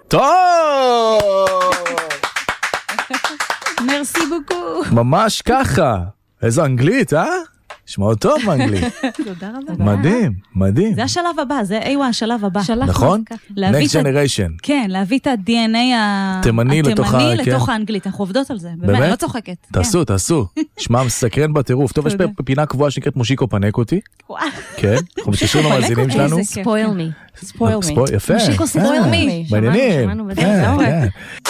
טוב! מרסי בוקו. ממש ככה. איזו אנגלית, שמעו טוב באנגלית. תודה רבה. מדהים, מדהים. זה השלב הבא, זה השלב הבא. נכון? Next Generation. כן, להביא את ה-DNA התימני לתוך האנגלית. אנחנו עובדות על זה. באמת, אני לא צוחקת. תעשו. שמע מסקרן בטירוף. טוב, יש פינה קבועה שנקראת מושיקו פנק אותי. כן, אנחנו מתקשרים למאזינים שלנו. ספויל מי. יפה. מושיקו ספויל מי. מעניינים.